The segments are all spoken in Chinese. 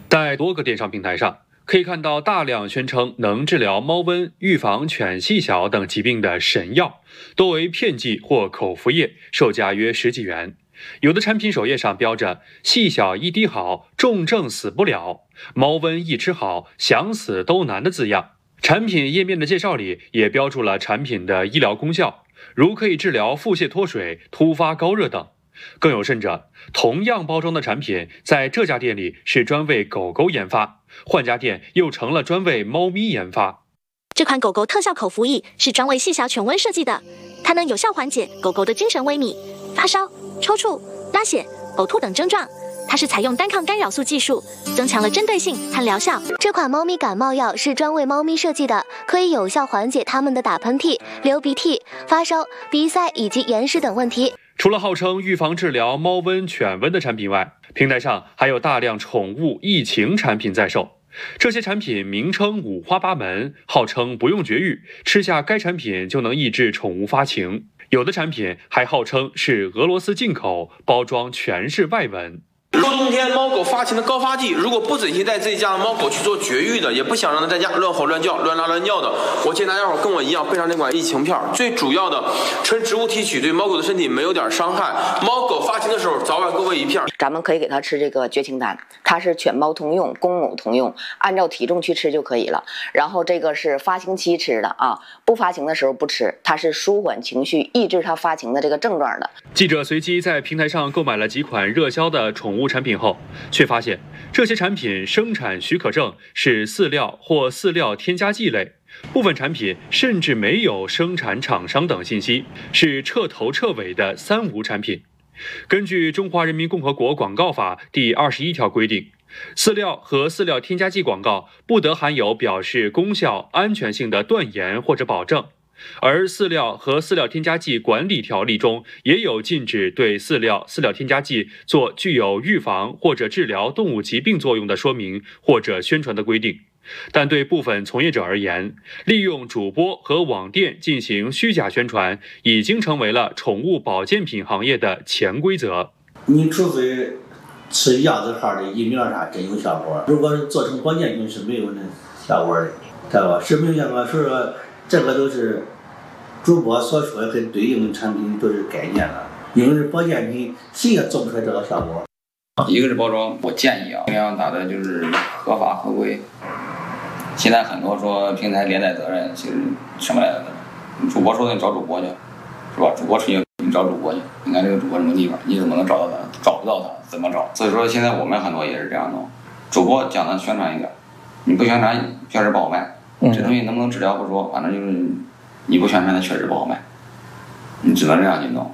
在多个电商平台上，可以看到大量宣称能治疗猫瘟、预防犬细小等疾病的神药，多为片剂或口服液，售价约10几元。有的产品首页上标着“细小一滴好，重症死不了；猫瘟一吃好，想死都难”的字样。产品页面的介绍里也标注了产品的医疗功效，如可以治疗腹泻脱水、突发高热等。更有甚者，同样包装的产品在这家店里是专为狗狗研发，换家店又成了专为猫咪研发。 这款狗狗特效口服液是专为细小犬瘟设计的，它能有效缓解狗狗的精神萎靡、发烧、抽搐、拉血、呕吐等症状。它是采用单抗干扰素技术，增强了针对性和疗效。 这款猫咪感冒药是专为猫咪设计的，可以有效缓解它们的打喷嚏、流鼻涕、发烧、鼻塞以及眼屎等问题。 除了号称预防治疗猫瘟、犬瘟的产品外，平台上还有大量宠物疫情产品在售。这些产品名称五花八门，号称不用绝育，吃下该产品就能抑制宠物发情。有的产品还号称是俄罗斯进口，包装全是外文。 入冬天猫狗发情的高发季，如果不忍心带自己家的猫狗去做绝育的，也不想让它在家乱吼乱叫、乱拉乱尿的，我建议大家伙跟我一样备上这款疫情片。最主要的，纯植物提取，对猫狗的身体没有点伤害。猫狗发情的时候，早晚各喂一片。 咱们可以给它吃这个绝情丹，它是犬猫通用，公母通用，按照体重去吃就可以了。然后这个是发情期吃的啊，不发情的时候不吃，它是舒缓情绪、抑制它发情的这个症状的。 记者随机在平台上购买了几款热销的宠物产品后，却发现这些产品生产许可证是饲料或饲料添加剂类，部分产品甚至没有生产厂商等信息，是彻头彻尾的三无产品。根据《中华人民共和国广告法》第21条规定，饲料和饲料添加剂广告不得含有表示功效、安全性的断言或者保证。而饲料和饲料添加剂管理条例中也有禁止对饲料、饲料添加剂做具有预防或者治疗动物疾病作用的说明或者宣传的规定。但对部分从业者而言，利用主播和网店进行虚假宣传，已经成为了宠物保健品行业的潜规则。 你除非吃鸭子号的疫苗啥真有效果，如果是做成保健品是没有那效果的，知道吧？是没有效果，所以说这个都是主播所说的跟对应的产品都是概念了，因为是保健品，谁也做不出来这个效果。 一个是包装，我建议尽量打的就是合法合规。现在很多说平台连带责任，其实什么来的？主播说的你找主播去，是吧？主播出去你找主播去，你看这个主播什么地方，你怎么能找到他？找不到他怎么找？所以说现在我们很多也是这样弄，主播讲的宣传一个，你不宣传确实不好卖。这东西能不能治疗不说，反正就是你不宣传它确实不好卖，你只能这样去弄。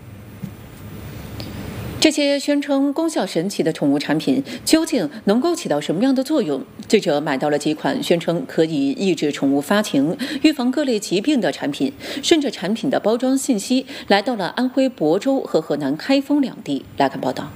这些宣称功效神奇的宠物产品究竟能够起到什么样的作用？记者买到了几款宣称可以抑制宠物发情、预防各类疾病的产品，顺着产品的包装信息来到了安徽亳州和河南开封两地。来看报道。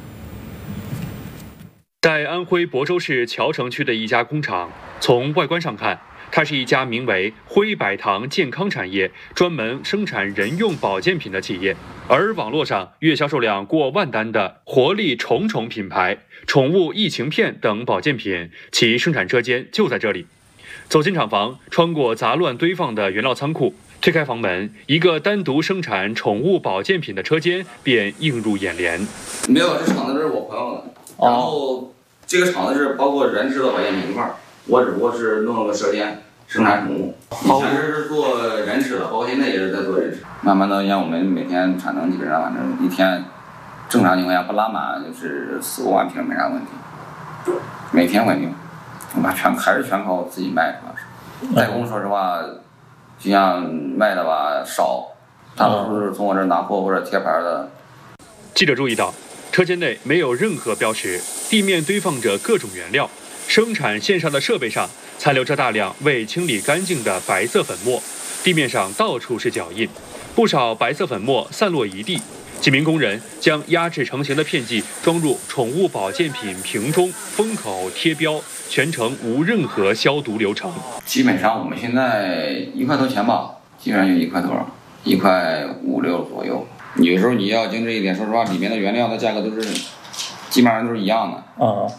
在安徽亳州市谯城区的一家工厂，从外观上看，它是一家名为辉百堂健康产业，专门生产人用保健品的企业。而网络上月销售量过万单的活力虫虫品牌、宠物疫情片等保健品，其生产车间就在这里。走进厂房，穿过杂乱堆放的原料仓库，推开房门，一个单独生产宠物保健品的车间便映入眼帘。 没有，这厂子是我朋友的，然后这个厂子是包括人吃的保健品一块儿，我只不过是弄了个车间。生产宠物，以前是做人吃的，包括现在也是在做人吃。慢慢的，像我们每天产能基本上反正一天正常情况下不拉满就是4、5万瓶没啥问题，每天稳定。我们还是全靠自己卖，主要是代工。说实话，就像卖的吧少，大多数是从我这儿拿货或者贴牌的。 记者注意到，车间内没有任何标识，地面堆放着各种原料，生产线上的设备上残留着大量未清理干净的白色粉末，地面上到处是脚印，不少白色粉末散落一地。几名工人将压制成型的片剂装入宠物保健品瓶中，封口贴标，全程无任何消毒流程。 基本上我们现在1块多钱吧，基本上就1块多，1块5、6左右。有时候你要精致一点，说实话，里面的原料的价格都是基本上都是一样的。